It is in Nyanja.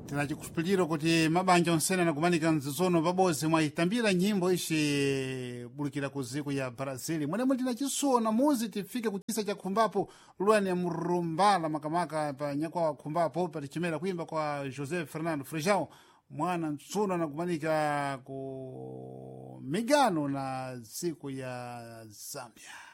tinachikuspiliro kuti mabanja onsene anakumanika mzizono pabodzi mwayitambira nyimbo ishi bulukira ku ziko ya Brazil mwenemwe tinachisuona muzi tifike kuchisa cha khumbapo lulwani ya murumbala makamaka pa nyakwa wa khumbapo pa tichimera kuimba kwa José Fernando Frejão mwana mtsuno anakumanika ku migano na ziko ya Zambia.